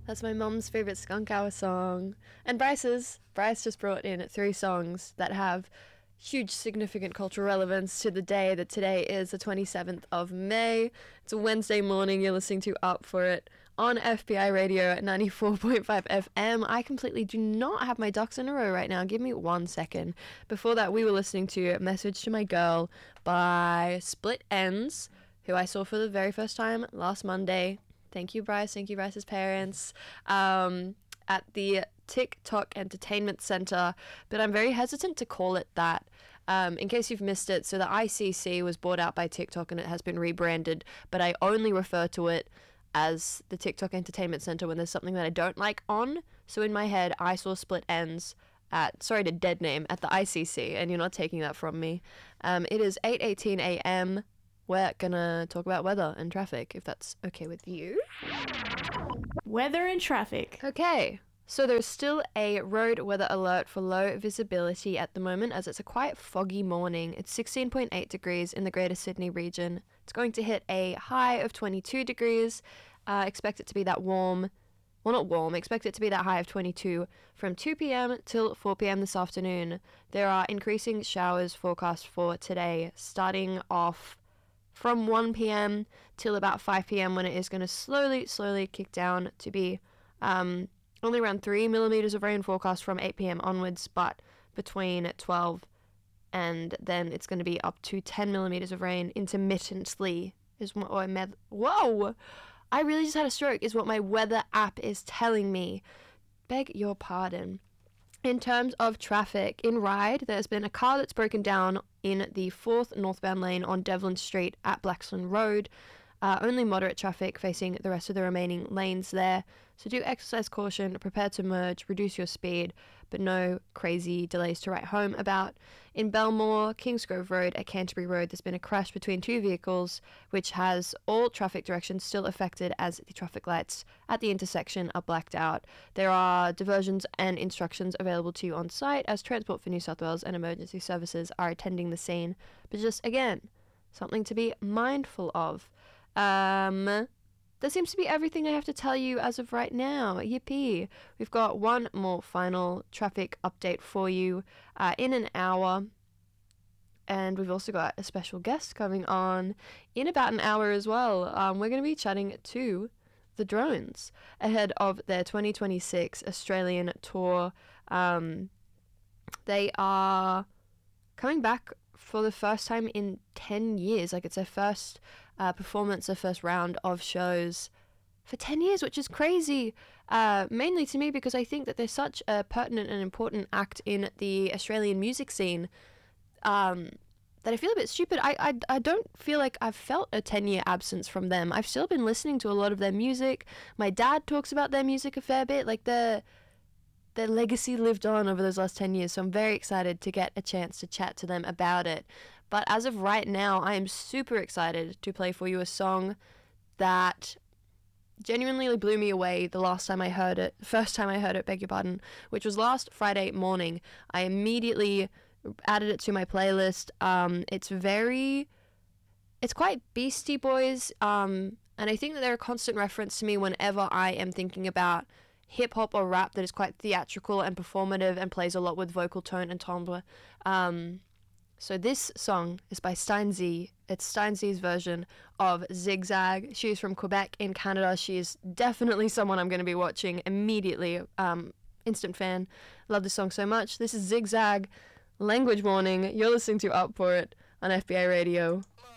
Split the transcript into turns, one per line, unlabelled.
That's my mum's favourite Skunk Hour song. And Bryce's. Bryce just brought in 3 songs that have huge significant cultural relevance to the day that today is the 27th of May. It's a Wednesday morning. You're listening to Up For It on FBI Radio at 94.5 FM. I completely do not have my ducks in a row right now. Give me 1 second. Before that, we were listening to Message to My Girl by Split Ends, who I saw for the very first time last Monday. Thank you, Bryce. Thank you, Bryce's parents. At the TikTok Entertainment Center, but I'm very hesitant to call it that. In case you've missed it, so the ICC was bought out by TikTok and it has been rebranded, but I only refer to it as the TikTok Entertainment Center when there's something that I don't like on. So in my head, I saw Split Ends at, sorry to dead name, at the ICC, and you're not taking that from me. It is 8:18 a.m. We're gonna talk about weather and traffic, if that's okay with you.
Weather and traffic.
Okay, so there's still a road weather alert for low visibility at the moment, as it's a quite foggy morning. It's 16.8 degrees in the Greater Sydney region. It's going to hit a high of 22 degrees. Expect it to be that warm. Well, not warm. Expect it to be that high of 22 from 2 p.m. till 4 p.m. this afternoon. There are increasing showers forecast for today, starting off from 1 p.m. till about 5 p.m. when it is going to slowly kick down to be only around 3 millimeters of rain forecast from 8 p.m. onwards, but between 12 and then it's going to be up to 10 millimeters of rain intermittently is what whoa! I really just had a stroke is what my weather app is telling me. Beg your pardon. In terms of traffic, in Ryde, there's been a car that's broken down in the 4th northbound lane on Devlin Street at Blaxland Road. Only moderate traffic facing the rest of the remaining lanes there. So do exercise caution, prepare to merge, reduce your speed, but no crazy delays to write home about. In Belmore, Kingsgrove Road at Canterbury Road, there's been a crash between 2 vehicles, which has all traffic directions still affected as the traffic lights at the intersection are blacked out. There are diversions and instructions available to you on site as Transport for New South Wales and emergency services are attending the scene. But just, again, something to be mindful of. That seems to be everything I have to tell you as of right now. Yippee. We've got one more final traffic update for you in an hour. And we've also got a special guest coming on in about an hour as well. We're going to be chatting to the Drones ahead of their 2026 Australian tour. They are coming back for the first time in 10 years. Like, it's their first performance, their first round of shows for 10 years, which is crazy, mainly to me because I think that they're such a pertinent and important act in the Australian music scene that I feel a bit stupid. I don't feel like I've felt a 10-year absence from them. I've still been listening to a lot of their music. My dad talks about their music a fair bit. Like, their legacy lived on over those last 10 years, so I'm very excited to get a chance to chat to them about it. But as of right now, I am super excited to play for you a song that genuinely blew me away the first time I heard it, beg your pardon, which was last Friday morning. I immediately added it to my playlist. It's quite Beastie Boys, and I think that they're a constant reference to me whenever I am thinking about hip-hop or rap that is quite theatrical and performative and plays a lot with vocal tone and timbre. So this song is by Steinzee. It's Steinzee's version of Zigzag. She's from Quebec in Canada. She is definitely someone I'm going to be watching immediately. Instant fan. Love this song so much. This is Zigzag, Language Warning. You're listening to Up For It on FBI Radio.